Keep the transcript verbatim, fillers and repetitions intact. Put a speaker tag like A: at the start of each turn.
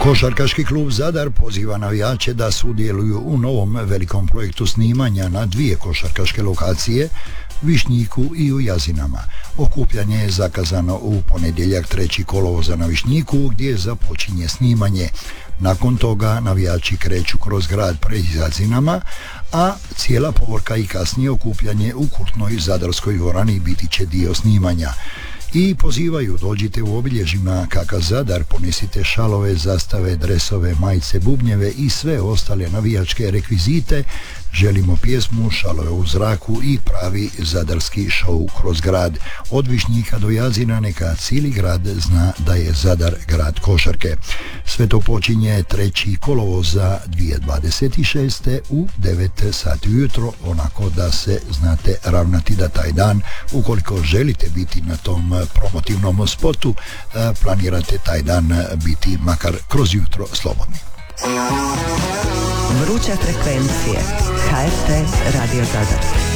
A: Košarkaški klub Zadar poziva navijače da sudjeluju u novom velikom projektu snimanja na dvije košarkaške lokacije, Višnjiku i u Jazinama. Okupljanje je zakazano u ponedjeljak treći kolovoza na Višnjiku, gdje započinje snimanje. Nakon toga navijači kreću kroz grad pred Jazinama, a cijela povorka i kasnije okupljanje u kultnoj zadarskoj dvorani biti će dio snimanja. I pozivaju, dođite u obilježjima K K Zadar, ponesite šalove, zastave, dresove, majice, bubnjeve i sve ostale navijačke rekvizite. Želimo pjesmu, šalove u zraku i pravi zadarski šou kroz grad. Od Višnjika do Jazina neka cijeli grad zna da je Zadar grad košarke. Sve to počinje treći kolovoza dvije tisuće dvadeset šeste u devet sati ujutro, onako da se znate ravnati da taj dan, ukoliko želite biti na tom promotivnom spotu, planirate taj dan biti makar kroz jutro slobodni.
B: Vruće frekvencije H R T Radio Zadar.